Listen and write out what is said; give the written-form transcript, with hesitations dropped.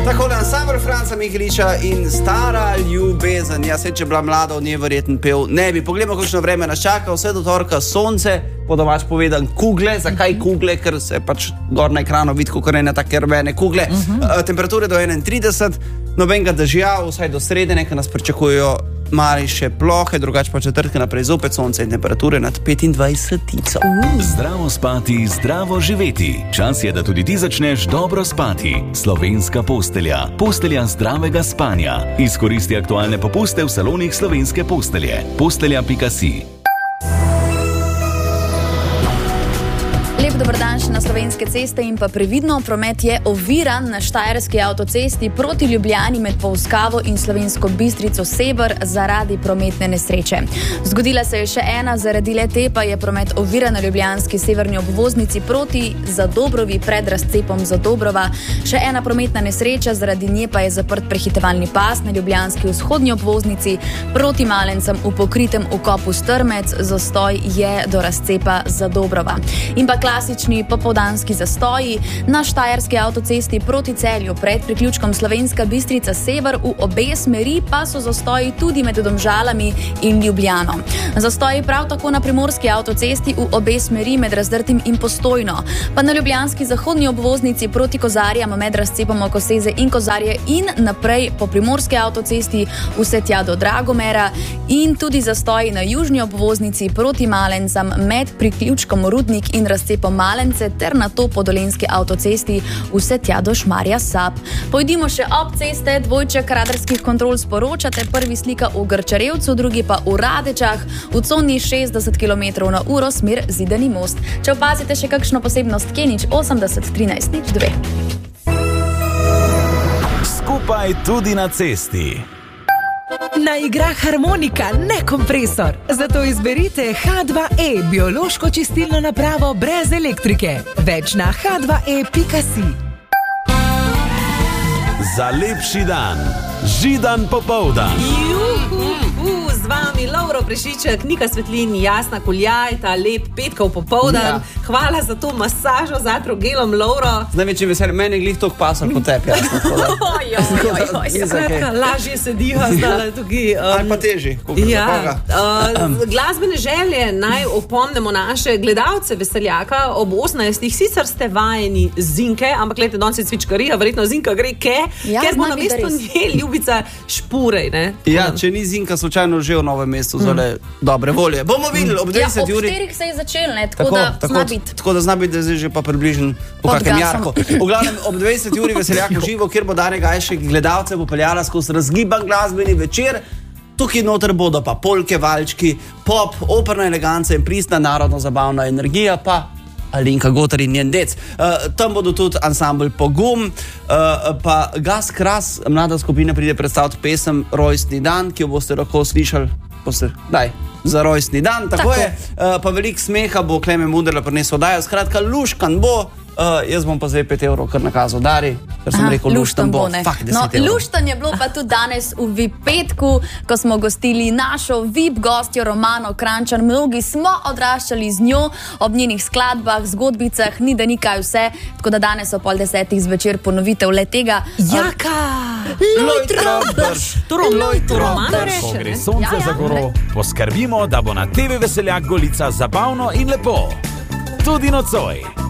Takole ansambl Franca Miheliča in Stara ljubezen. Ja, če bila mlada, v njej verjetno pel ne bi. Poglejmo, kakšno vreme nas čaka, vse do torka sonce, po domač povedan kugle. Zakaj kugle? Ker se pač gor na ekranu vidi, kako ne take rumene kugle. Temperature do 31, nobenega dežja, vsaj do srede, nekaj nas pričakujejo mali še plohe, drugače pa četrtka naprej zopet sonce in temperature nad 25. Zdravo spati, zdravo živeti. Čas je, da tudi ti začneš dobro spati. Slovenska postelja. Postelja zdravega spanja. Izkoristi aktualne popuste v salonih Slovenske postelje. Postelja.si. Lep dober dan še na Slovenske ceste in pa previdno, promet je oviran na Štajerski avtocesti proti Ljubljani med Polskavo in Slovensko Bistrico Sever zaradi prometne nesreče. Zgodila se je še ena, zaradi le-te pa je promet oviran na ljubljanski severni obvoznici proti Zadobrovi pred razcepom Zadobrova. Še ena prometna nesreča, zaradi nje pa je zaprt prehitevalni pas na ljubljanski vzhodni obvoznici proti Malencem v pokritem ukopu Strmec, zastoj je do razcepa Zadobrova. In pa klasični popoldanski zastoji na Štajerski avtocesti proti Celju pred priključkom Slovenska Bistrica Sever, v obe smeri pa so zastoji tudi med Domžalami in Ljubljano. Zastoji prav tako na Primorski avtocesti v obe smeri med Razdrtim in Postojno, pa na ljubljanski zahodni obvoznici proti Kozarjam med razcepom Koseze in Kozarje in naprej po Primorski avtocesti vse tja do Dragomera in tudi zastoji na južni obvoznici proti Malencem med priključkom Rudnik in razcepom Malence ter na to po Dolenjski avtocesti vse tja do Šmarja Sap. Pojdimo še ob ceste, dvojček radarskih kontrol sporočate, prvi slika v Grčarevcu, drugi pa v Radečah, v coni 60 km/h smer Zidani most. Če opazite še kakšno posebnost, Kenič 80 13 02. Skupaj tudi na cesti. Naj igra harmonika, ne kompresor. Zato izberite H2E, biološko čistilno napravo brez elektrike. Več na h2e.si. Za lepši dan. Židan popoldan. Z vami Lovro Prešiček, Nika Svetlin, Jasna Kuljaj, ta lep petkov popoldan. Ja. Hvala za to masažo z atrogelom, Lovro. Z največjim veseljem, meni glih toliko pasal po tebi. Skratka, lažje se diha zdaj tukaj. Ali pa teži. Glasbene želje, naj opomnimo naše gledalce Veseljaka ob 18. Sicer ste vajeni Zinke, ampak gledajte, danes je cvičkarija, verjetno Zinka gre ker bo na mesto nje Ljubica Špurej, ne? Ja, če ni Zinka slučajno že v novem mestu, zole dobre volje. Bomo videli ob 20 uri. Ob 4 se je začel, ne? Tako da zna biti, da je zdaj že pa približen v kakem jarku. V glavnem, ob 20 uri Veseljak v živo, kjer bo Darja Gajšek gledalce popeljala skozi razgiban glasbeni večer. Tukaj noter bodo pa polke, valčki, pop, operna eleganca in pristna narodno-zabavna energija, pa Alenka Gotar in njen dec. Tam bodo tudi ansambl Pogum, pa Gas Kras, mlada skupina pride predstaviti pesem Rojstni dan, ki jo boste lahko slišali za rojstni dan. Tako je, pa veliko smeha bo Klemen Munderla prinesel dajo. Skratka, luškan bo. Jaz bom pa zdaj 5 evrov kar nakazal Dari, ker sem rekel luštan bo. Fak 10 evrov. Luštan je bilo pa tudi danes v VIP petku, ko smo gostili našo VIP gostjo Romano Kranjčan. Mnogi smo odraščali z njo ob njenih skladbah, zgodbicah, ni da ni kaj vse, tako da danes o 9:30 zvečer ponovitev le tega. Jaka! Lojtrobrš. Ko gre sonce za goro, poskrbimo, da bo na TV Veseljak Golica zabavno in lepo. Tudi nocoj.